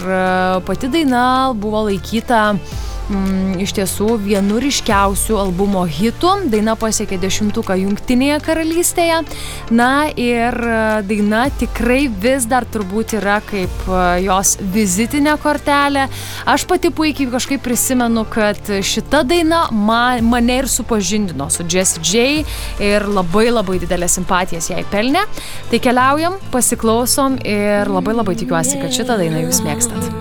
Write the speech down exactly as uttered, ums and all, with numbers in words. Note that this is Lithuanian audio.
pati daina buvo laikyta mm, iš tiesų vienu ryškiausių albumo hitų. Daina pasiekė dešimtuką Jungtinėje karalystėje. Na ir daina tikrai vis dar turbūt yra kaip jos vizitinė kortelė. Aš pati puikiai kažkaip prisimenu, kad šita daina man, mane ir supažindino su Jessie J ir labai labai didelę simpatijas jai pelnė. Tai keliaujam, pasiklausom ir labai labai tikiuosi, kad šitą dainą jūs mėgstat.